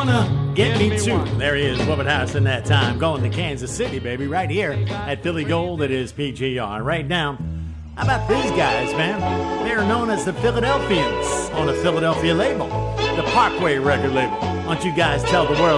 gonna get me too. There he is, Woodward House in that time. Going to Kansas City, baby, right here at Philly Gold. It is PGR. Right now, how about these guys, man? They're known as the Philadelphians on a Philadelphia label, the Parkway record label. Why don't you guys tell the world